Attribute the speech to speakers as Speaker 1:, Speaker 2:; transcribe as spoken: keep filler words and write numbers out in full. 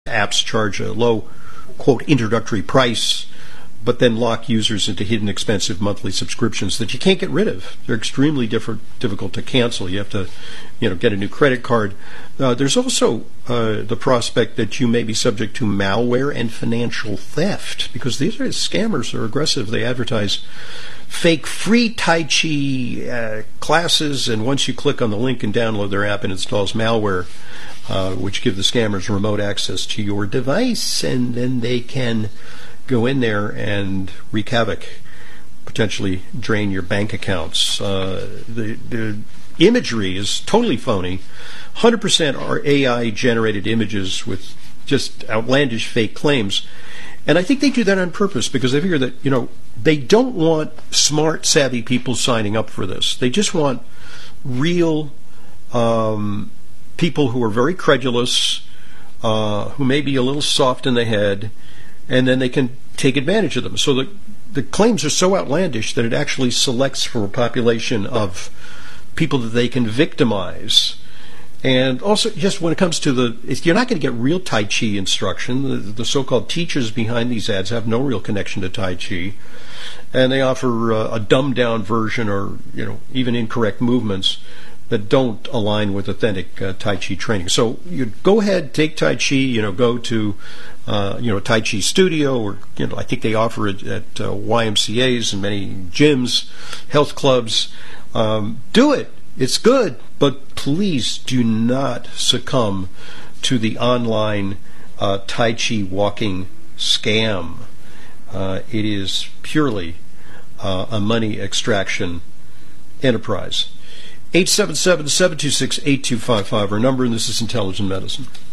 Speaker 1: apps charge a low, quote, introductory price, but then lock users into hidden expensive monthly subscriptions that you can't get rid of. They're extremely different, difficult to cancel. You have to, you know, get a new credit card. Uh, there's also uh, the prospect that you may be subject to malware and financial theft, because these are, scammers are aggressive. They advertise fake free Tai Chi uh, classes, and once you click on the link and download their app, it installs malware, uh, which give the scammers remote access to your device, and then they can go in there and wreak havoc, potentially drain your bank accounts. Uh, the, the imagery is totally phony. one hundred percent are A I-generated images with just outlandish fake claims. And I think they do that on purpose because they figure that, you know, they don't want smart, savvy people signing up for this. They just want real um, people who are very credulous, uh, who may be a little soft in the head, and then they can take advantage of them. So the, the claims are so outlandish that it actually selects for a population of people that they can victimize. And also, just when it comes to the, if you're not going to get real Tai Chi instruction. The, the so-called teachers behind these ads have no real connection to Tai Chi, and they offer uh, a dumbed-down version, or you know, even incorrect movements that don't align with authentic uh, Tai Chi training. So you go ahead, take Tai Chi. You know, go to uh, you know Tai Chi studio, or you know, I think they offer it at uh, Y M C As and many gyms, health clubs. Um, do it. It's good, but please do not succumb to the online uh, Tai Chi walking scam. Uh, it is purely uh, a money extraction enterprise. eight seven seven, seven two six, eight two five five, our number, and this is Intelligent Medicine.